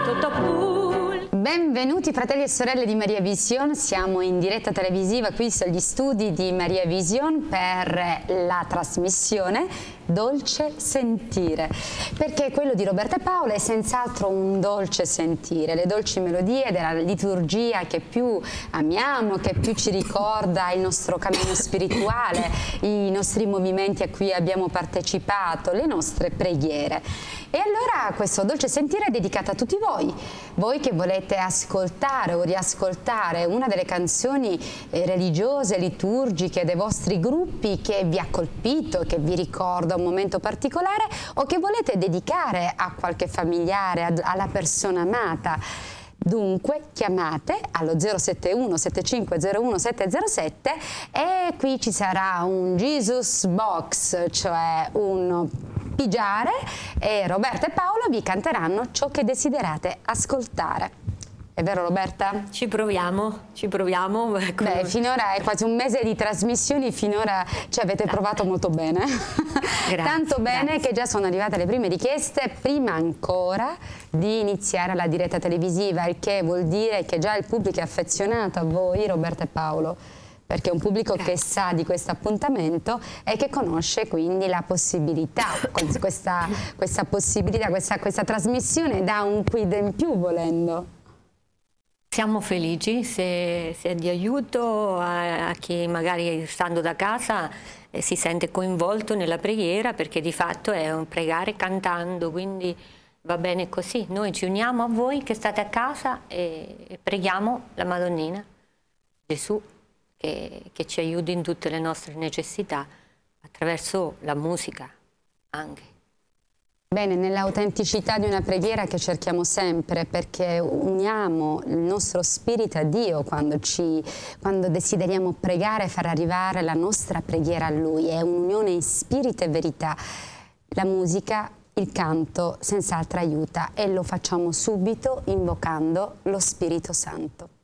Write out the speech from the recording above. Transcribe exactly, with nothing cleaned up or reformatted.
Benvenuti fratelli e sorelle di Maria Vision, siamo in diretta televisiva qui sugli studi di Maria Vision per la trasmissione Dolce Sentire, perché quello di Roberta e Paolo è senz'altro un dolce sentire, le dolci melodie della liturgia che più amiamo, che più ci ricorda il nostro cammino spirituale, i nostri movimenti a cui abbiamo partecipato, le nostre preghiere. E allora questo dolce sentire è dedicato a tutti voi, voi che volete ascoltare o riascoltare una delle canzoni eh, religiose, liturgiche dei vostri gruppi che vi ha colpito, che vi ricorda un momento particolare o che volete dedicare a qualche familiare, ad, alla persona amata. Dunque chiamate allo zero sette uno sette cinque zero uno sette zero sette e qui ci sarà un Jesus Box, cioè un pigiare, e Roberta e Paolo vi canteranno ciò che desiderate ascoltare. È vero Roberta? Ci proviamo, ci proviamo. Beh, finora è quasi un mese di trasmissioni, finora ci avete provato molto bene. Grazie, tanto bene grazie. Che già sono arrivate le prime richieste prima ancora di iniziare la diretta televisiva, il che vuol dire che già il pubblico è affezionato a voi, Roberta e Paolo, perché è un pubblico Grazie. Che sa di questo appuntamento e che conosce quindi la possibilità, questa, questa possibilità, questa, questa trasmissione dà un quid in più volendo. Siamo felici se, se è di aiuto a, a chi magari stando da casa eh, si sente coinvolto nella preghiera, perché di fatto è un pregare cantando, quindi va bene così. Noi ci uniamo a voi che state a casa e, e preghiamo la Madonnina, Gesù, che, che ci aiuti in tutte le nostre necessità, attraverso la musica anche. Bene, nell'autenticità di una preghiera che cerchiamo sempre, perché uniamo il nostro spirito a Dio quando, ci, quando desideriamo pregare e far arrivare la nostra preghiera a Lui, è un'unione in spirito e verità. La musica, il canto senz'altro aiuta e lo facciamo subito invocando lo Spirito Santo.